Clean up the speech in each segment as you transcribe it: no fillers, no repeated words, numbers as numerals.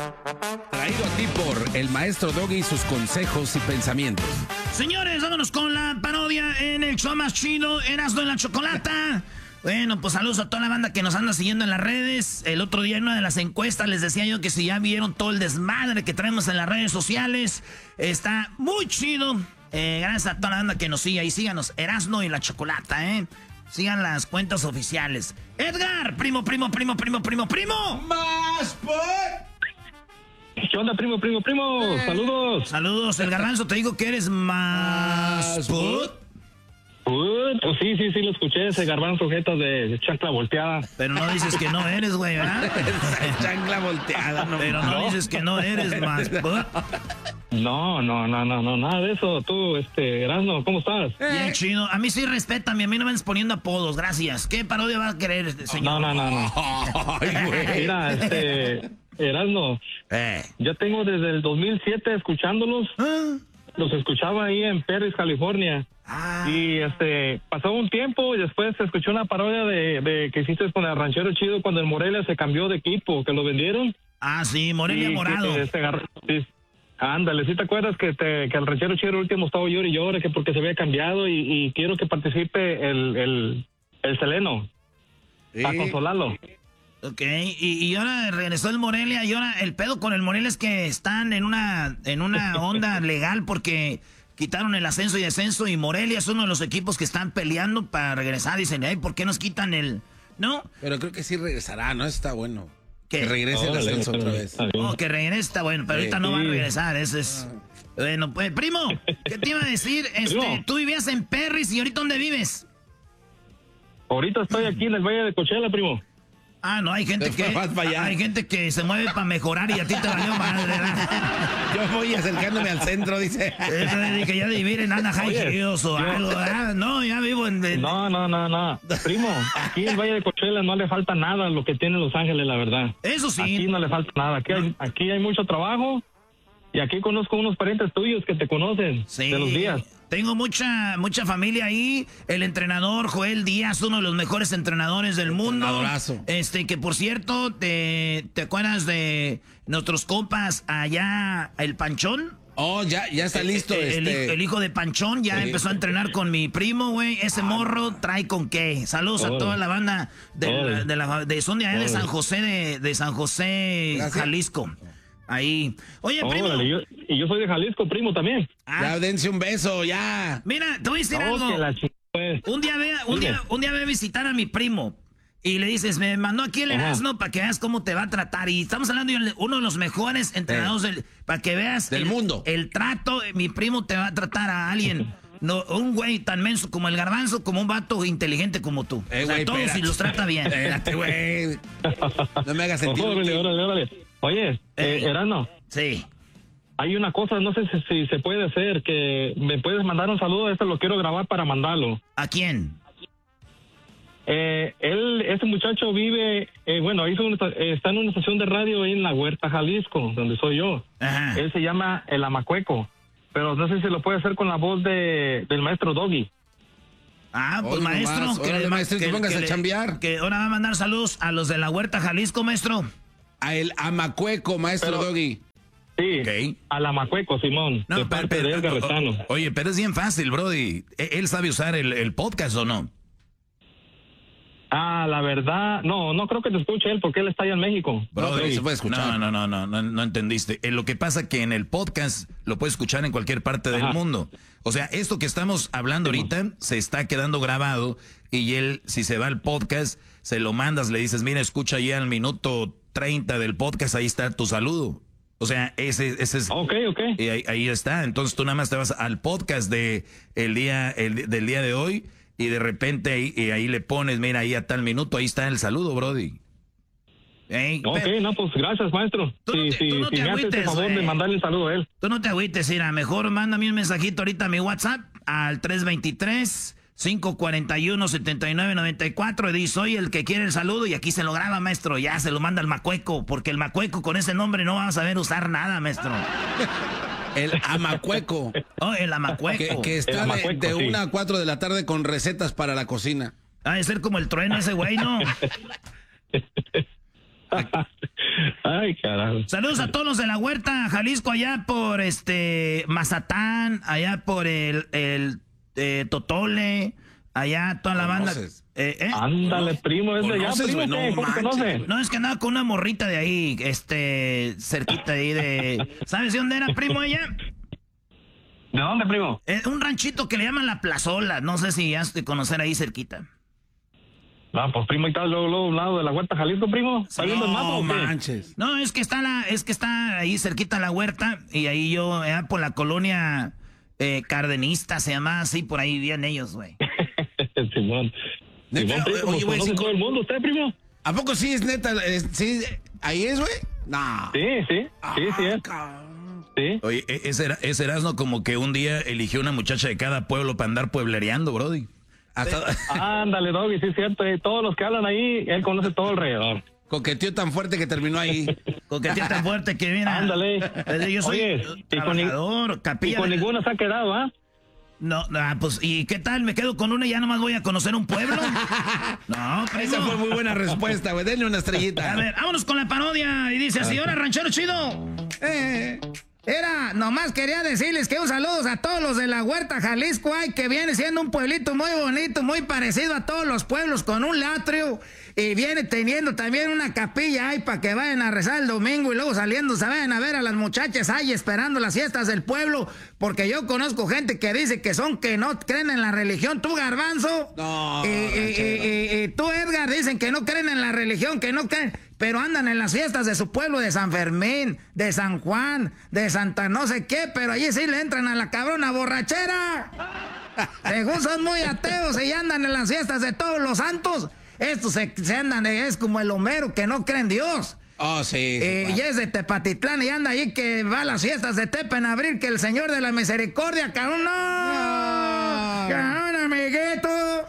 Traído a ti por el maestro Doggy y sus consejos y pensamientos. Señores, vámonos con la parodia en el show más chido, Erasmo en la Chocolata. Bueno, pues saludos a toda la banda que nos anda siguiendo en las redes. El otro día en una de las encuestas les decía yo que si ya vieron todo el desmadre que traemos en las redes sociales. Está muy chido. Gracias a toda la banda que nos sigue. Y síganos, Erasmo y la Chocolata, Sigan las cuentas oficiales. Edgar, primo. ¡Más por! ¿Qué onda, primo? Saludos. Saludos, el Garbanzo, te digo que eres más put. Pues sí, lo escuché, ese Garbanzo jetas de chancla volteada. Pero no dices que no eres, güey, ¿verdad? Chancla volteada, no. Pero no dices que no eres más put. No, nada de eso. Tú, Erasmo, ¿cómo estás? Bien chido. A mí sí respétame, a mí no me andes poniendo apodos, gracias. ¿Qué parodia va a querer, señor? No. Ay, güey. Mira, Erasmo, yo tengo desde el 2007 escuchándolos. Los escuchaba ahí en Perris, California. Y pasó un tiempo y después se escuchó una parodia de que hiciste con el Ranchero Chido cuando el Morelia se cambió de equipo, que lo vendieron. Ah, sí, Morelia Morado. Sí. Ándale, ¿sí te acuerdas que el Ranchero Chido el último estaba llore y llore que porque se había cambiado y quiero que participe el Seleno a consolarlo? Ok, y ahora regresó el Morelia y ahora el pedo con el Morelia es que están en una onda legal porque quitaron el ascenso y descenso y Morelia es uno de los equipos que están peleando para regresar. Dicen, ¿por qué nos quitan el...? ¿No? Pero creo que sí regresará, ¿no? Está bueno. ¿Qué? Que regrese el ascenso otra vez. Que regrese está bueno, pero ahorita no va a regresar, eso es... Bueno, pues, primo, ¿qué te iba a decir? Tú vivías en Perris y ¿ahorita dónde vives? Ahorita estoy aquí en el Valle de Coachella, primo. Ah, no, hay gente que se mueve para mejorar y a ti te valió madre, ¿verdad? Yo voy acercándome al centro, dice. Que ya de vivir en Anaheim Hills o algo, ¿verdad? No, ya vivo en... No. Primo, aquí en el Valle de Coachella no le falta nada a lo que tiene Los Ángeles, la verdad. Eso sí. Aquí no le falta nada. Aquí hay mucho trabajo y aquí conozco unos parientes tuyos que te conocen de los días. Tengo mucha familia ahí. El entrenador Joel Díaz, uno de los mejores entrenadores del mundo. Abrazo. Que por cierto, ¿te acuerdas de nuestros compas allá, el Panchón? Oh, ya está listo. El hijo de Panchón ya empezó a entrenar con mi primo, güey. Ese morro trae con qué. Saludos a toda la banda son de allá de San José, de San José, Jalisco. Ahí. Oye, primo. Y yo soy de Jalisco, primo, también. Ya, dense un beso, ya. Mira, te voy a decir algo. Un día ve a visitar a mi primo. Y le dices, me mandó aquí el Erasmo para que veas cómo te va a tratar. Y estamos hablando de uno de los mejores entrenadores para que veas del mundo. El trato. Mi primo te va a tratar a alguien. No, un güey tan menso como el Garbanzo, como un vato inteligente como tú. Güey, todos si los trata bien. Espérate, güey. No me hagas sentir. Órale. Oye, Erasmo. Sí. Hay una cosa, no sé si se puede hacer, que me puedes mandar un saludo, lo quiero grabar para mandarlo. ¿A quién? Ese muchacho vive, está en una estación de radio ahí en La Huerta, Jalisco, donde soy yo. Ajá. Él se llama El Amacueco, pero no sé si lo puede hacer con la voz del maestro Doggy. Ah, pues maestro, maestro, que póngase a chambear. Que ahora va a mandar saludos a los de La Huerta, Jalisco, maestro. A el Amacueco, maestro Doggy. Sí, okay. Al Amacueco, Simón, de parte de Edgar Rezano. Oye, pero es bien fácil, brody. ¿Él sabe usar el podcast o no? Ah, la verdad, no creo que te escuche él porque él está allá en México. Brody, se puede escuchar. No entendiste. Lo que pasa que en el podcast lo puedes escuchar en cualquier parte del mundo. O sea, esto que estamos hablando ahorita se está quedando grabado y él, si se va al podcast, se lo mandas, le dices, mira, escucha ya al minuto 30 del podcast, ahí está tu saludo. O sea, ese es... Ok. Y ahí está. Entonces tú nada más te vas al podcast del día de hoy y de repente ahí le pones, mira, ahí a tal minuto, ahí está el saludo, brody. Pues gracias, maestro. Tú no te me haces el favor de mandarle un saludo a él. Tú no te agüites, mira, mejor mándame un mensajito ahorita a mi WhatsApp al 323-541-7994 y di, soy el que quiere el saludo y aquí se lo graba, maestro, ya se lo manda al Macueco, porque el Macueco con ese nombre no va a saber usar nada, maestro. El Amacueco. Oh, el Amacueco. Que está de 1 a 4 de la tarde con recetas para la cocina. Ha de ser como el Trueno ese güey, ¿no? Ay, carajo. Saludos a todos los de la Huerta, Jalisco, allá por Mazatán, allá por el Totole, allá toda la banda. Ándale, primo, es de allá, primo, ¿cómo te conoces? No, es que andaba con una morrita de ahí, cerquita de ahí de... ¿Sabes de dónde era, primo, ella? ¿De dónde, primo? Un ranchito que le llaman La Plazola, no sé si has de conocer ahí cerquita. No, pues primo, ¿y tal luego a un lado de la Huerta, Jalisco, primo? ¿Está viendo el mapa o qué? Manches. No, es que está ahí cerquita la Huerta, y ahí yo, por la colonia Cardenista, se llama así, por ahí vivían ellos, güey. Simón. Neta, Primo, oye, güey, ¿conoce todo el mundo usted, primo? ¿A poco sí es neta? ¿Sí? ¿Ahí es, güey? No. Sí es. Sí. Oye, ese Erasmo como que un día eligió una muchacha de cada pueblo para andar pueblereando, brody. Ándale, Doggy, sí es cierto. Todos los que hablan ahí, él conoce todo alrededor. Coqueteó tan fuerte que terminó ahí. Coqueteó tan fuerte que viene. Ándale. Yo soy trabajador, capilla. Y con ninguna se ha quedado, ¿ah? No, pues, ¿y qué tal? ¿Me quedo con una y ya nomás voy a conocer un pueblo? No, primo. Esa fue muy buena respuesta, güey. Denle una estrellita. A ver, vámonos con la parodia. Y dice, señora ranchero chido. Nomás quería decirles que un saludo a todos los de la Huerta, Jalisco, que viene siendo un pueblito muy bonito, muy parecido a todos los pueblos, con un atrio, y viene teniendo también una capilla ahí para que vayan a rezar el domingo y luego saliendo se vayan a ver a las muchachas ahí esperando las fiestas del pueblo, porque yo conozco gente que dice que no creen en la religión. Tú, Garbanzo, no, y tú, Edgar, dicen que no creen en la religión, que no creen, pero andan en las fiestas de su pueblo, de San Fermín, de San Juan, de Santa no sé qué, pero allí sí le entran a la cabrona borrachera. Según son muy ateos y andan en las fiestas de todos los santos. Estos se andan, es como el Homero que no cree en Dios. Oh, sí. Y es de Tepatitlán y anda ahí que va a las fiestas de Tepa en abril, que el Señor de la Misericordia, cabrón, no. Cabrón, amiguito.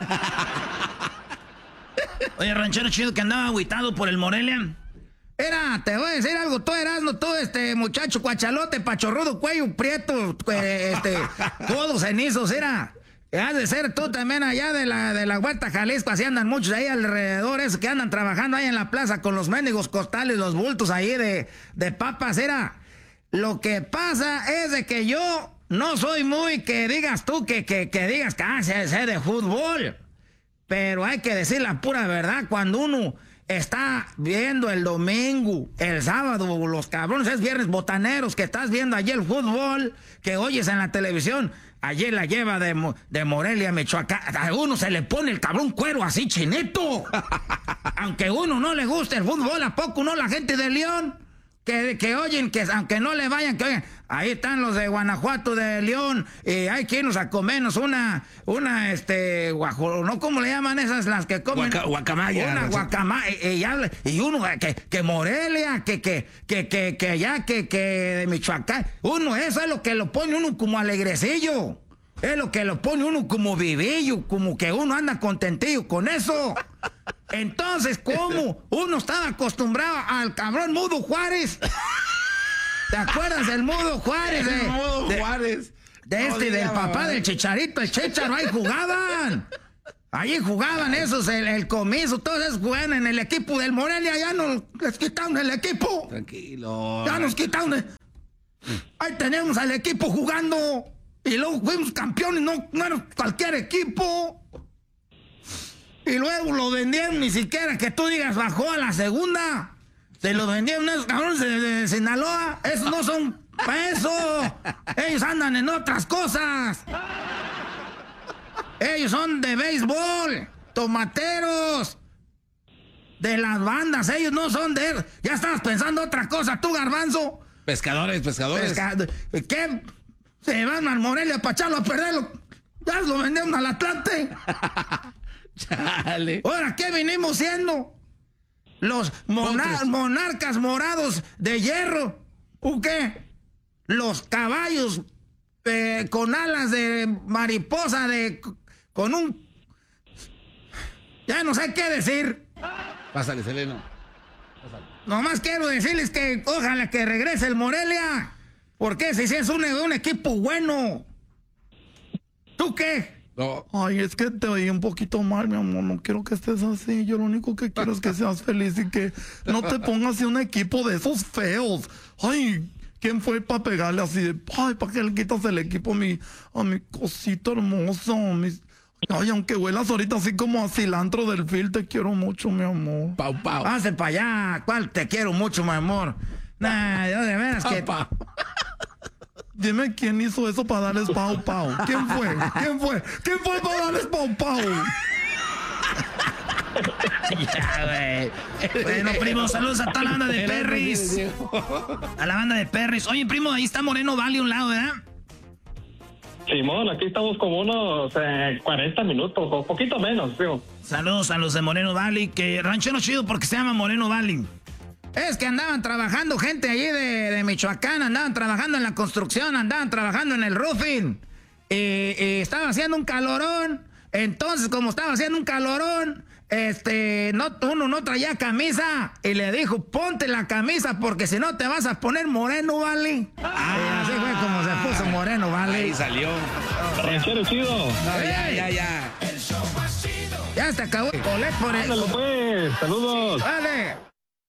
Oye, ranchero chido que andaba agüitado por el Morelia. Te voy a decir algo, tú Erasmo, tú muchacho cuachalote, pachorrudo, cuello prieto, codos cenizos, has de ser tú también allá de la Huerta, Jalisco, así andan muchos ahí alrededor, esos que andan trabajando ahí en la plaza con los mendigos costales, los bultos ahí de papas, Lo que pasa es de que yo no soy muy que digas tú que digas que sé de fútbol. Pero hay que decir la pura verdad, cuando uno está viendo el domingo, el sábado, los cabrones, es viernes botaneros, que estás viendo allí el fútbol, que oyes en la televisión, allí la lleva de Morelia, Michoacán, a uno se le pone el cabrón cuero así chinito. Aunque a uno no le guste el fútbol, ¿a poco no la gente de León? Que oyen, que aunque no le vayan, que oigan, ahí están los de Guanajuato, de León, hay que irnos a comernos una ¿no? ¿Cómo le llaman esas las que comen? Guacamaya. Una guacamaya, y uno, que Morelia, que allá, que de Michoacán, eso es lo que lo pone uno como alegrecillo. Es lo que lo pone uno como vivillo, como que uno anda contentillo con eso. Entonces, ¿cómo? Uno estaba acostumbrado al cabrón Mudo Juárez. ¿Te acuerdas del Mudo Juárez? El Mudo Juárez. Del papá del Chicharito, el Chicharo, ahí jugaban. Ahí jugaban esos, el Comiso, todos esos jugaban en el equipo del Morelia, ya nos les quitaron el equipo. Tranquilo. Ya nos quitaron. Ahí tenemos al equipo jugando. Y luego fuimos campeones, no era cualquier equipo. Y luego lo vendieron, ni siquiera que tú digas bajó a la segunda. Se lo vendieron esos cabrones de Sinaloa. Esos no son para eso. Ellos andan en otras cosas. Ellos son de béisbol, tomateros, de las bandas. Ellos no son de... Ya estabas pensando otra cosa, tú, Garbanzo. Pescadores. ¿Qué? Se van al Morelia para echarlo a perderlo. Ya lo vendieron al Atlante. Chale. Ahora, ¿qué venimos siendo? Los monarcas morados de hierro. ¿O qué? Los caballos con alas de mariposa, con un... Ya no sé qué decir. Pásale, Seleno. Nomás quiero decirles que ojalá que regrese el Morelia. Porque si es un equipo bueno. ¿Tú qué? No. Ay, es que te oí un poquito mal, mi amor. No quiero que estés así. Yo lo único que quiero es que seas feliz y que no te pongas en un equipo de esos feos. Ay, ¿quién fue para pegarle así de... Ay, ¿para qué le quitas el equipo a mi cosito hermoso? Ay, aunque huelas ahorita así como a cilantro del fil, te quiero mucho, mi amor. Pau. Pase para allá. ¿Cuál te quiero mucho, mi amor? Nah, yo de veras que... Pau. Dime quién hizo eso para darles pau. ¿Quién fue para darles pau? Ya, güey. Bueno, primo, saludos a toda la banda de Perris. A la banda de Perris. Oye, primo, ahí está Moreno Valley a un lado, ¿verdad? Simón, aquí estamos como unos 40 minutos, o poquito menos, primo. Saludos a los de Moreno Valley, que ranchero chido porque se llama Moreno Valley. Es que andaban trabajando gente allí de Michoacán, andaban trabajando en la construcción, andaban trabajando en el roofing. Estaba haciendo un calorón. Entonces, como estaba haciendo un calorón, uno no traía camisa. Y le dijo, ponte la camisa porque si no te vas a poner moreno, ¿vale? Así fue como se puso moreno, ¿vale? Ahí salió. Ranchero chido. No, ya. Ya se acabó el colec por eso. Ándale, pues, saludos. Vale.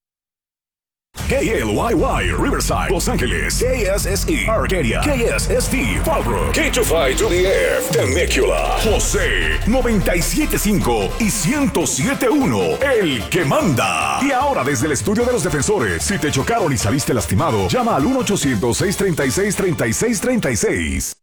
KLYY, Riverside, Los Ángeles, KSSE, Arcadia, KSST, Fallbrook, K25-2DF, Temecula, José, 97.5 y 107.1, el que manda. Y ahora desde el estudio de los defensores, si te chocaron y saliste lastimado, llama al 1-800-636-3636.